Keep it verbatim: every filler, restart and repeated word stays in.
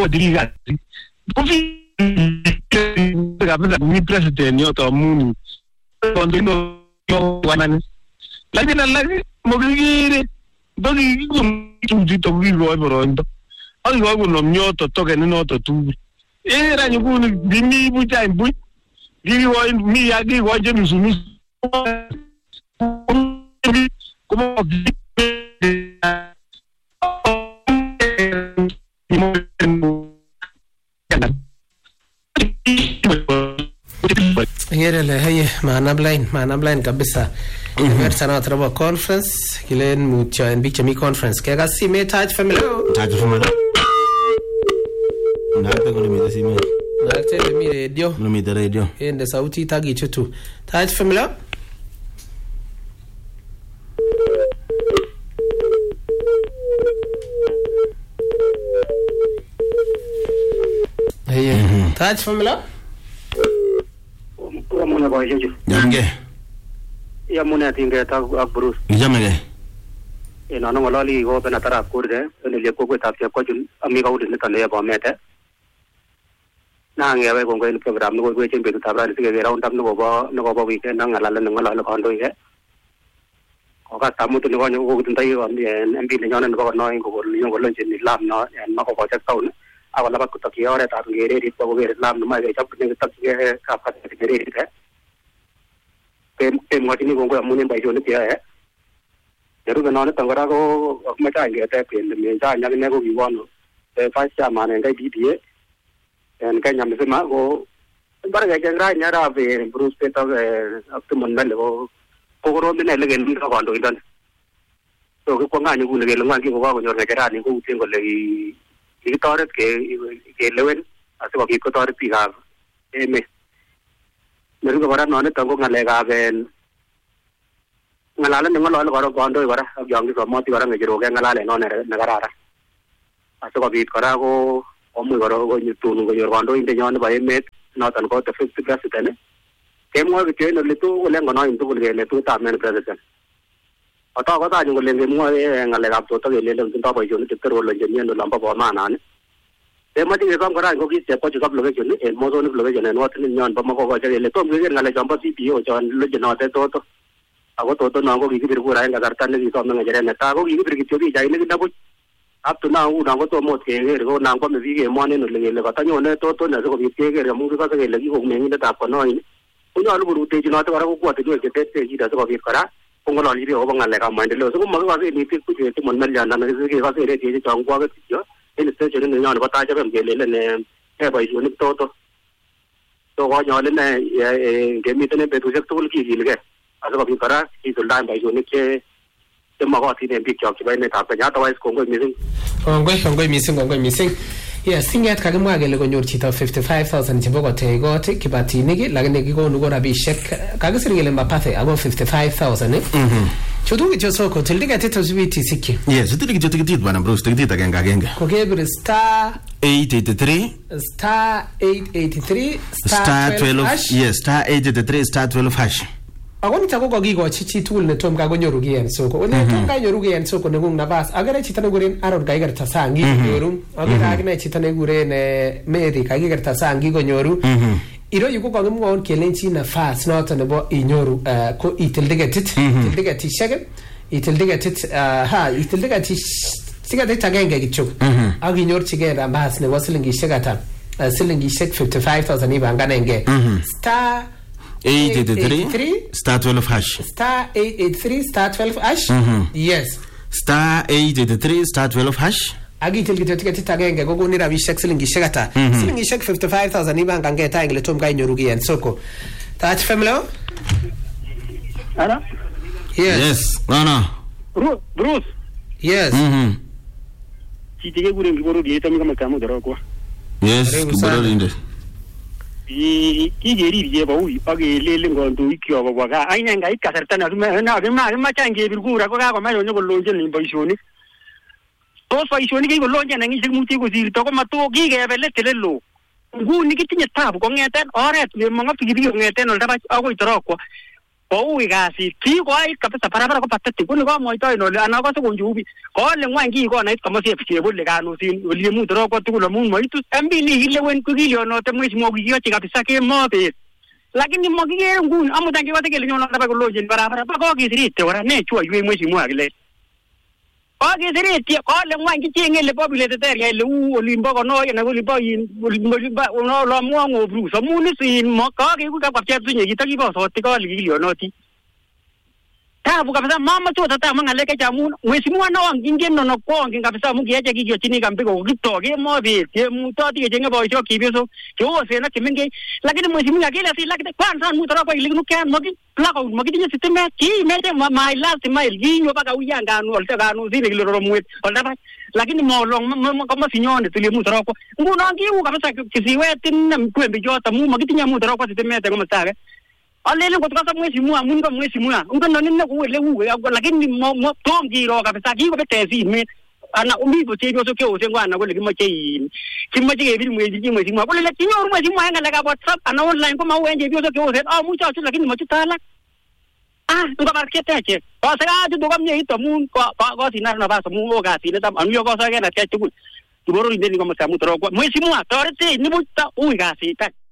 diriga kufi kabisa ni president yoto muni kondo no wanani lakini alagi mogigire dogi kumti to wiro borondo ai go no nyoto to ke no to tu era nyukuni bimi buja imbu diri wo mi ya di wo je misumi como Here le haye maana blind maana blind kabisa. Nimer sana traba conference kilen mucha en bicha mi conference kega sime touch family touch family ndakta kule mi sime ndakta mi radio mi radio ende sauti tagi chutu touch family haye touch family muna boy jeju jamge ya muna tinga ta Bruce jamge e no no loli go pena tara kurde ne le ko ko ta ko jun ami ga udin ta ne ba mete na nge we ko ko program no ko chen be ta bra ni ke round up no go no go wi ke na ngala le ngala le kon do ye ko ka ta mu tu no ko ko tai wa mi en bi le nyon no ko no ko ko yo ko lo chen ni lam no en ma ko ko ta tau awal la ko ta ki ore ta ngere ri ko be lam no ma ga chap ne ta ki ka pa ta ngere ri ke tem tem ngati ni ko ko mu ne bai jo ne pia eh Yaru ke nona tangara ko me ta nge ta pe me ta nya ne ko bi won e fa sha ma ne ga di di en ka nya me ma ko bar ga ga ra nya ra be Bruce pe ta ak tu mon mel ko ko ro ne le gen ko ko ndo idan to ko nga nyu ne le nga ki ko ko nyor ga ra ni ko tin ko le i to re ke ke lewen asu ko ki ko to re pi ga e me Yaru ko bara nona tango nga le ga ben ngalalan dengan lawan orang kondo ibara yang di semua tiga orang ngejero ke ngalalan non negara ara aso ko bit kara ko omu garo ko nyutu ngo yor kondo inde nyon ba emet no tan ko te fifty percent ne kemo ke no litu ole ngono intu ko le litu ta men president ata ko ta ngo le ngemo ngale gap to to le le tin ta ba jo ni te ro le nyen no lamba ba ma na ne e ma ti ko kara ko ki se ko ju kap lo ke ni el mo zo ni lo ke ne no tin nyon ba ma ko ko le to ngi ngale jamba si pi o jon le no te to to Ako toto na ako gigi birku rai ngagar tan ni ko na ngajare na ta ako gigi birki chobi jai ni na ko up to now na ko to mo ke ge ko na ko me vi ge mo ne no le le ka tanyo ne to to na ko bi ke ge mu ka ke le gi ko me ni ta ko no ni ko no lu buru te ji na to ra ko ko te ke te te ji da ko bi kara ko ngolo li bi ko ngal le ka ma de lo so ko ma ka ke ni ti ku je ti mon mel ya na ne ke ka ke re ti jong ko ke ti jo ni se je ni no ba ta ja be ge le le ne e ba ju ni to to to ko nyo le ne e ge mi te ne be tu je to ki gi le ge aso ko kara ki to dan bai jo ne ke te ma ko ti ne bi chok bai ne ta pa ya to wais ko ngoi mi sing ngoi ngoi mi sing ngoi mi sing ya singet ka kemwa gele ko nyor chita fifty-five thousand chibo ko te go te kibati nigi lakini kiko nugo na bi shek ka gisiri gele mapathe ago fifty-five thousand eh mhm chotu ki chosoko tildiga tete zubiti sikki yes tildiga chotu ki bana bro tildiga tagenga genga ko kebre star eight eighty-three star eight eighty-three star twelve yes star eight eighty-three star twelve hash Agoni tako ko gigo chichi tool ne tom ka go nyoru gen soko ne tom ka nyoru gen soko ne ngung nabas agara chita ne guren arod ga igar tasangi nyoru agara agna chita ne guren meri ka igar tasangi go nyoru iro yuko ko ngum on kelenchi na fas not ne bo inyoru ko itildigatit itildigatit shagen itildigatit ha itildigatit siga de tagenge gichuk agi nyor chigera bas ne waslingi shagata silingi shek fifty-five thousand ibanga nenge star eight eighty-three star twelve hash star eight eighty-three star twelve hash mm-hmm. yes star eight eighty-three star twelve hash agi tilgito tiketi tagenge gogo ni rabi shek silingi shekata mm-hmm. silingi shek fifty-five thousand ibanga ngeta ingle tom ga nyorugi en soko touch family ara yes yes no Bruce Bruce yes mhm chitige gure ngiboro dieta mi kama kamo dero kwa yes ngiboro inde i igeri je ba ui age lele ngondo ikyo ba ga aina nga ikaserta na na na ma change birgura ko ga ko ma yo ko lonje ni baishoni to so ishoni ke ko lonje na ngi muti ko sir to ko matu gi ge bele telelo ngu ni kitinye tabu ko ngeten oret ni mo ngap gi bi ngeten ol daba ako itoro ko koui kasit kikoit kabisa barabara ko patete kuni ko moito ino ana ko so njubi ko le ngwan ki ko nait kama sef chebule kanusin oli mu tro ko tukula mun moitu ambili ile wen kugilio no te mwezi mo gigio kabisa ke mobe lakini mo gigero ngun amutangi wate kele nyono na ba ko loje barabara ba ko gisirite ora ne chua yue mwezi mo agile ko gisirite ko le ngwan ki chengele popule te ter ile u olimbo ko no na olimbo yin olimbo ba no lo mo ngo bru so mu ni sin mo ko ki ku ka kwa chat sunye kitaki ko so ti ko ligilio no ti tabu kabisa mama tu tata mangale ke jamu mwezi mwana wangu ngeno no konge kabisa mungi yaje kigyo chini kampigo kitoke mobi ye mutoti ke jenge boy choki biso jo se na kimenge lakini mwezi mungi akila si lakini kwanza mutara kwa ile nukan mogi plaka mogi tinye sistema ki mete my last mile ginyo baka uyanga anu olta kanu zile kilo mwezi olta lakini molong kama sinyonde tuli mutara kwa nguno ngiu kabisa kisiwetin mkwembe jota mu mogi tinye mutara kwa sistema te kama saga alele ko tukasa mwezi mwa munga mwezi mwa unga no nina kuwele uwe lakini mo mo tongi ro kabisa kiko betezi me ana umigo chego so kyo se ngwana ko lekimo chei kimmo chege bi mwezi mwezi mwa ko le kinyo mwezi mwa ngala ka WhatsApp ana online ko ma wenje bi so kyo se ah mucha chu lakini mo chutala ah nga markete che ko sa ga tu ko mye ito mun ko ko sinar na ba so mu o ga sine tam anu yo ko sa ga na ke chu tu boro inde ni ko mo sa mu tro ko mwezi mwa torete ni buta uwi ga si ta